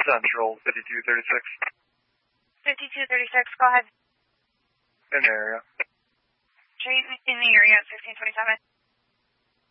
Central, 5236. 5236, go ahead. In the area. Street in the area at 1627.